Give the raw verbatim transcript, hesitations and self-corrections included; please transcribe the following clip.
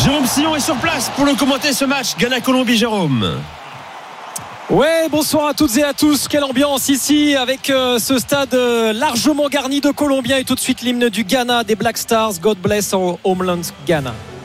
Jérôme Sillon est sur place pour le commenter ce match Ghana-Colombie. Jérôme. Ouais, bonsoir à toutes et à tous. Quelle ambiance ici avec euh, ce stade euh, largement garni de Colombiens et tout de suite l'hymne du Ghana des Black Stars. God bless our homeland Ghana.